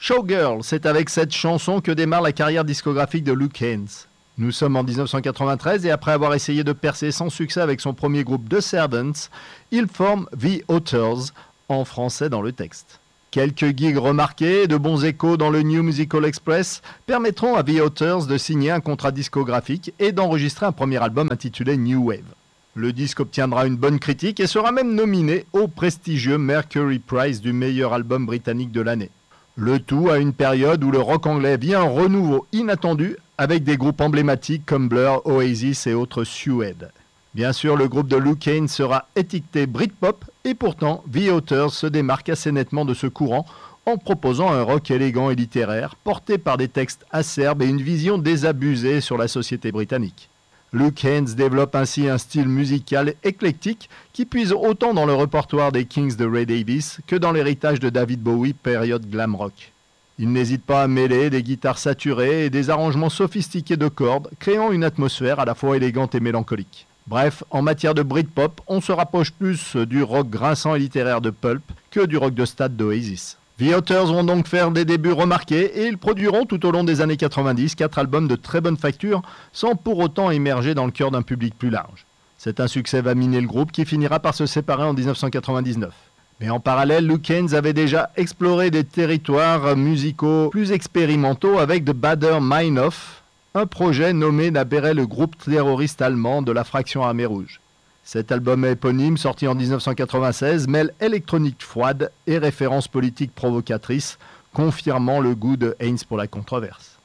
Showgirl, c'est avec cette chanson que démarre la carrière discographique de Luke Haines. Nous sommes en 1993 et après avoir essayé de percer sans succès avec son premier groupe The Servants, il forme The Authors, en français dans le texte. Quelques gigs remarqués et de bons échos dans le New Musical Express permettront à The Authors de signer un contrat discographique et d'enregistrer un premier album intitulé New Wave. Le disque obtiendra une bonne critique et sera même nominé au prestigieux Mercury Prize du meilleur album britannique de l'année. Le tout à une période où le rock anglais vit un renouveau inattendu avec des groupes emblématiques comme Blur, Oasis et autres Suede. Bien sûr, le groupe de Luke Haines sera étiqueté Britpop et pourtant, The Authors se démarque assez nettement de ce courant en proposant un rock élégant et littéraire porté par des textes acerbes et une vision désabusée sur la société britannique. Luke Haines développe ainsi un style musical éclectique qui puise autant dans le répertoire des Kings de Ray Davies que dans l'héritage de David Bowie, période glam rock. Il n'hésite pas à mêler des guitares saturées et des arrangements sophistiqués de cordes, créant une atmosphère à la fois élégante et mélancolique. Bref, en matière de Britpop, on se rapproche plus du rock grinçant et littéraire de Pulp que du rock de stade d'Oasis. The Authors vont donc faire des débuts remarqués et ils produiront tout au long des années 90 4 albums de très bonne facture sans pour autant émerger dans le cœur d'un public plus large. C'est un succès va miner le groupe qui finira par se séparer en 1999. Mais en parallèle, Luke Haines avait déjà exploré des territoires musicaux plus expérimentaux avec The Bader Meinhof, un projet nommé d'aberrer le groupe terroriste allemand de la fraction Armée Rouge. Cet album éponyme, sorti en 1996, mêle électronique froide et références politiques provocatrices, confirmant le goût de Haines pour la controverse.